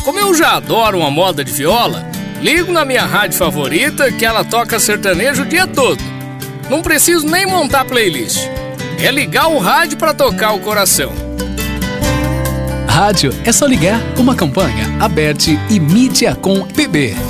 Como eu já adoro uma moda de viola, ligo na minha rádio favorita que ela toca sertanejo o dia todo. Não preciso nem montar playlist. É ligar o rádio pra tocar o coração. Rádio é só ligar uma campanha. Aberte e Mídia com PB.